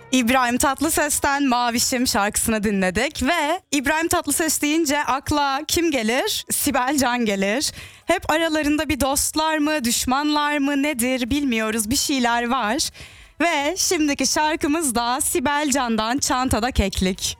İbrahim Tatlıses'ten Mavişim şarkısını dinledik ve İbrahim Tatlıses deyince akla kim gelir? Sibel Can gelir. Hep aralarında bir dostlar mı, düşmanlar mı nedir bilmiyoruz, bir şeyler var. Ve şimdiki şarkımız da Sibel Can'dan Çantada Keklik.